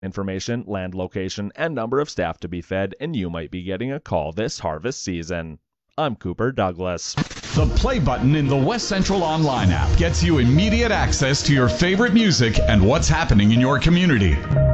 information, land location, and number of staff to be fed, and you might be getting a call this harvest season. I'm Cooper Douglas. The play button in the West Central Online app gets you immediate access to your favorite music and what's happening in your community.